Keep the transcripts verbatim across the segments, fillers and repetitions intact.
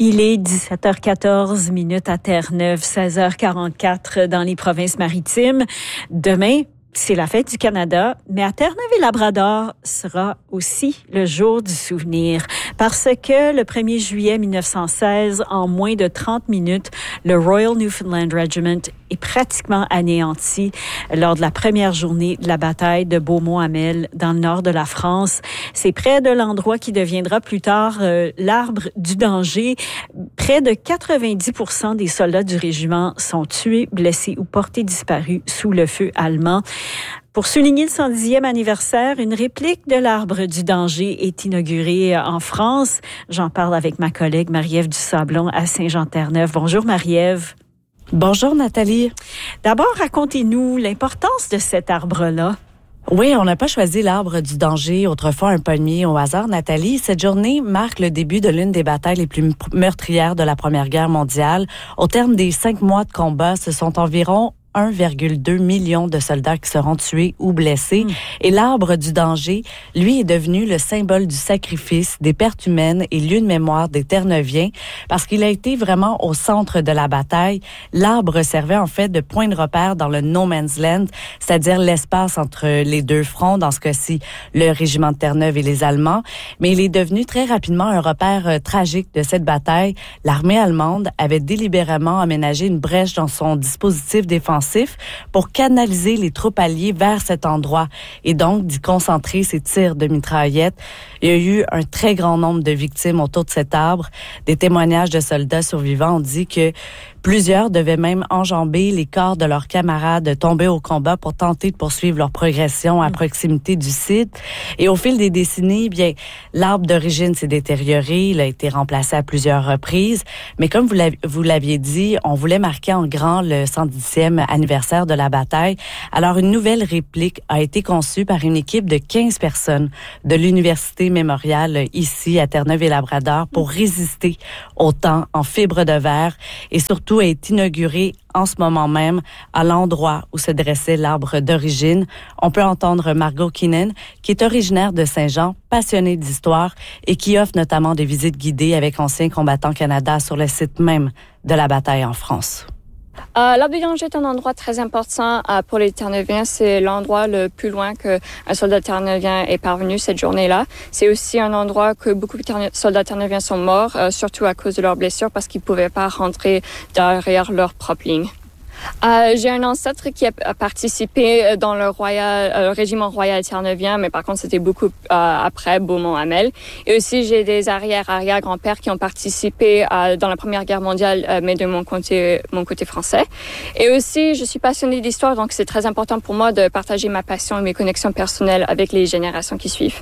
Il est dix-sept heures quatorze minutes à Terre-Neuve, seize heures quarante-quatre dans les provinces maritimes. Demain, c'est la fête du Canada, mais à Terre-Neuve et Labrador sera aussi le jour du souvenir. Parce que le premier juillet mille neuf cent seize, en moins de trente minutes, le Royal Newfoundland Regiment est pratiquement anéanti lors de la première journée de la bataille de Beaumont-Hamel dans le nord de la France. C'est près de l'endroit qui deviendra plus tard euh, l'arbre du danger. Près de quatre-vingt-dix pour cent des soldats du régiment sont tués, blessés ou portés disparus sous le feu allemand. Pour souligner le cent dixième anniversaire, une réplique de l'arbre du danger est inaugurée en France. J'en parle avec ma collègue Marie-Ève Dusablon à Saint-Jean-Terre-Neuve. Bonjour Marie-Ève. Bonjour Nathalie. D'abord, racontez-nous l'importance de cet arbre-là. Oui, on n'a pas choisi l'arbre du danger, autrefois un palmier au hasard, Nathalie. Cette journée marque le début de l'une des batailles les plus meurtrières de la Première Guerre mondiale. Au terme des cinq mois de combat, ce sont environ un virgule deux million de soldats qui seront tués ou blessés. Mmh. Et l'arbre du danger, lui, est devenu le symbole du sacrifice, des pertes humaines et lieu de mémoire des Terre-Neuviens parce qu'il a été vraiment au centre de la bataille. L'arbre servait en fait de point de repère dans le no man's land, c'est-à-dire l'espace entre les deux fronts, dans ce cas-ci, le régiment de Terre-Neuve et les Allemands. Mais il est devenu très rapidement un repère euh, tragique de cette bataille. L'armée allemande avait délibérément aménagé une brèche dans son dispositif défensif pour canaliser les troupes alliées vers cet endroit et donc d'y concentrer ses tirs de mitraillettes. Il y a eu un très grand nombre de victimes autour de cet arbre. Des témoignages de soldats survivants ont dit que plusieurs devaient même enjamber les corps de leurs camarades tombés au combat pour tenter de poursuivre leur progression à proximité du site. Et au fil des décennies, bien, l'arbre d'origine s'est détérioré. Il a été remplacé à plusieurs reprises. Mais comme vous l'aviez, vous l'aviez dit, on voulait marquer en grand le cent dixième anniversaire de la bataille. Alors, une nouvelle réplique a été conçue par une équipe de quinze personnes de l'Université mémoriale ici à Terre-Neuve et Labrador pour résister au temps en fibre de verre et surtout est inauguré en ce moment même à l'endroit où se dressait l'arbre d'origine. On peut entendre Margot Keenan, qui est originaire de Saint-Jean, passionnée d'histoire et qui offre notamment des visites guidées avec Anciens combattants Canada sur le site même de la bataille en France. Euh, l'arbre du danger est un endroit très important euh, pour les Terre-Neuviens. C'est l'endroit le plus loin qu'un soldat terre-neuvien est parvenu cette journée-là. C'est aussi un endroit que beaucoup de terne- soldats terre-neuviens sont morts, euh, surtout à cause de leurs blessures, parce qu'ils ne pouvaient pas rentrer derrière leur propre ligne. Euh, j'ai un ancêtre qui a participé dans le, royal, euh, le régiment royal terre-neuvien, mais par contre, c'était beaucoup euh, après Beaumont-Hamel. Et aussi, j'ai des arrière-arrière-grands-pères qui ont participé euh, dans la Première Guerre mondiale, euh, mais de mon côté, mon côté français. Et aussi, je suis passionnée d'histoire, donc c'est très important pour moi de partager ma passion et mes connexions personnelles avec les générations qui suivent.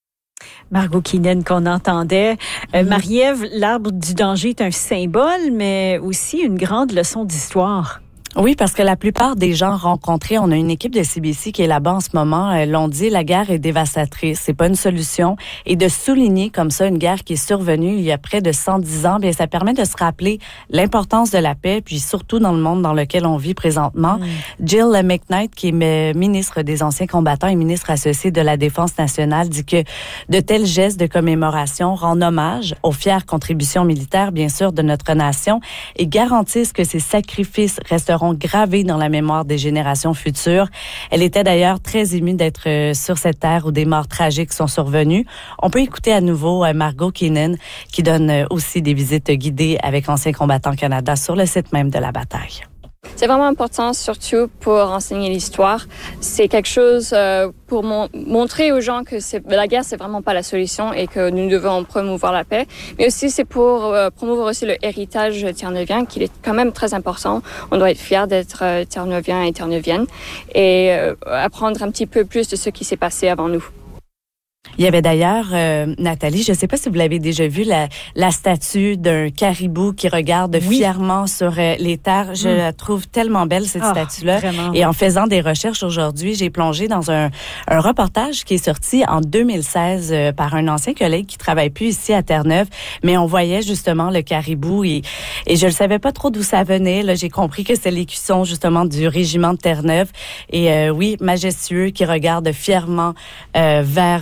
Margot Keenan qu'on entendait. Euh, mmh. Marie-Ève, l'arbre du danger est un symbole, mais aussi une grande leçon d'histoire. Oui, parce que la plupart des gens rencontrés, on a une équipe de C B C qui est là-bas en ce moment, euh, l'ont dit, la guerre est dévastatrice, c'est pas une solution. Et de souligner comme ça une guerre qui est survenue il y a près de cent dix ans, bien ça permet de se rappeler l'importance de la paix, puis surtout dans le monde dans lequel on vit présentement. Mm. Jill McKnight, qui est ministre des Anciens combattants et ministre associée de la Défense nationale, dit que de tels gestes de commémoration rendent hommage aux fières contributions militaires, bien sûr, de notre nation et garantissent que ces sacrifices resteront gravés dans la mémoire des générations futures. Elle était d'ailleurs très émue d'être sur cette terre où des morts tragiques sont survenues. On peut écouter à nouveau Margot Keenan qui donne aussi des visites guidées avec Anciens combattants Canada sur le site même de la bataille. C'est vraiment important, surtout pour enseigner l'histoire. C'est quelque chose euh, pour mon- montrer aux gens que c'est, la guerre, c'est vraiment pas la solution et que nous devons promouvoir la paix. Mais aussi, c'est pour euh, promouvoir aussi le héritage terre-neuvien, qui est quand même très important. On doit être fiers d'être euh, terre-neuvien et terre-neuvienne et euh, apprendre un petit peu plus de ce qui s'est passé avant nous. Il y avait d'ailleurs, euh, Nathalie, je ne sais pas si vous l'avez déjà vu, la, la statue d'un caribou qui regarde oui. fièrement sur euh, les terres. Je mmh. la trouve tellement belle, cette oh, statue-là. Vraiment. Et en faisant des recherches aujourd'hui, j'ai plongé dans un, un reportage qui est sorti en deux mille seize euh, par un ancien collègue qui travaille plus ici à Terre-Neuve. Mais on voyait justement le caribou et, et je ne savais pas trop d'où ça venait. Là, j'ai compris que c'est l'écusson justement du régiment de Terre-Neuve. Et euh, oui, majestueux, qui regarde fièrement euh, vers... Euh,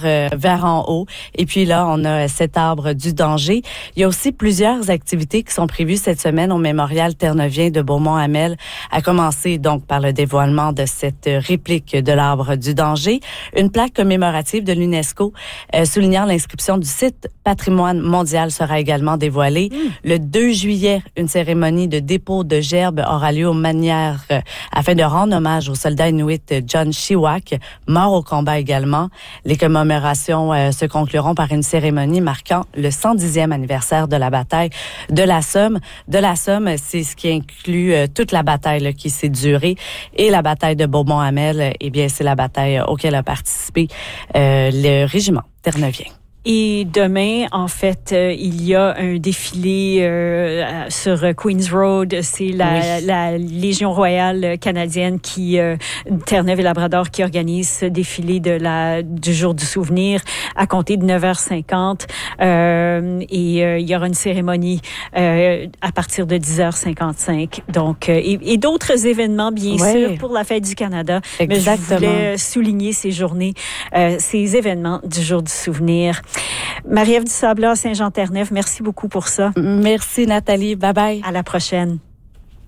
vers en haut. Et puis là, on a cet arbre du danger. Il y a aussi plusieurs activités qui sont prévues cette semaine au Mémorial Terre-Neuvien de Beaumont-Hamel, à commencer donc par le dévoilement de cette réplique de l'arbre du danger. Une plaque commémorative de l'UNESCO euh, soulignant l'inscription du site patrimoine mondial sera également dévoilée. Mmh. Le deux juillet, une cérémonie de dépôt de gerbes aura lieu aux manières euh, afin de rendre hommage au soldat inuit John Shiwak, mort au combat également. Les commémorations euh, se concluront par une cérémonie marquant le cent dixième anniversaire de la bataille de la Somme. De la Somme, c'est ce qui inclut euh, toute la bataille là, qui s'est durée. Et la bataille de Beaumont-Hamel, eh bien, c'est la bataille auquel a participé euh, le régiment Terre-Neuvien. Et demain, en fait, euh, il y a un défilé euh, sur Queen's Road. C'est la, oui. la Légion royale canadienne qui, euh, Terre-Neuve-et-Labrador, qui organise ce défilé de la du jour du souvenir à compter de neuf heures cinquante. Euh, et euh, il y aura une cérémonie euh, à partir de dix heures cinquante-cinq. Donc, euh, et, et d'autres événements, bien oui. sûr, pour la Fête du Canada. Exactement. Mais je voulais souligner ces journées, euh, ces événements du jour du souvenir. Marie-Ève Dusabla, Saint-Jean-Terre-Neuve, merci beaucoup pour ça. Merci Nathalie, bye bye. À la prochaine.